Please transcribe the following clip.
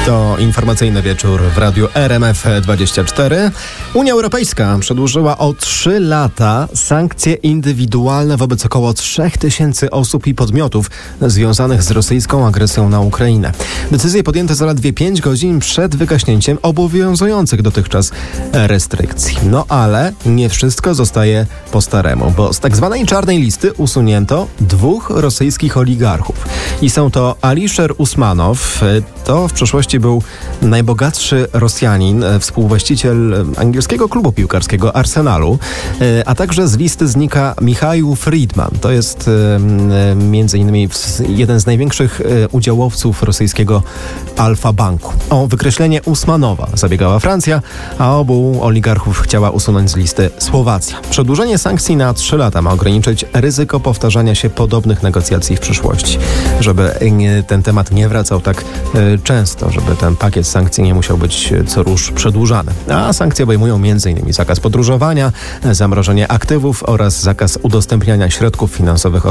To informacyjny wieczór w radiu RMF24. Unia Europejska przedłużyła o 3 lata sankcje indywidualne wobec około 3000 osób i podmiotów związanych z rosyjską agresją na Ukrainę. Decyzje podjęte zaledwie 5 godzin przed wygaśnięciem obowiązujących dotychczas restrykcji. No ale nie wszystko zostaje po staremu, bo z tak zwanej czarnej listy usunięto 2 rosyjskich oligarchów. I są to Alisher Usmanow, to w przeszłości był najbogatszy Rosjanin, współwłaściciel angielskiego klubu piłkarskiego Arsenalu, a także z listy znika Michał Friedman. To jest między innymi jeden z największych udziałowców rosyjskiego Alfa Banku. O wykreślenie Usmanowa zabiegała Francja, a obu oligarchów chciała usunąć z listy Słowacja. Przedłużenie sankcji na 3 lata ma ograniczyć ryzyko powtarzania się podobnych negocjacji w przyszłości, żeby ten temat nie wracał tak często, żeby ten pakiet sankcji nie musiał być co rusz przedłużany. A sankcje obejmują m.in. zakaz podróżowania, zamrożenie aktywów oraz zakaz udostępniania środków finansowych